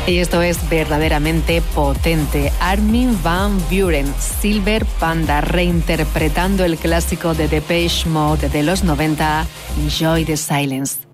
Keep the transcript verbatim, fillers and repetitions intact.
Y esto es verdaderamente potente. Armin van Buuren, Silver Panda, reinterpretando el clásico de Depeche Mode de los noventa, Enjoy the Silence.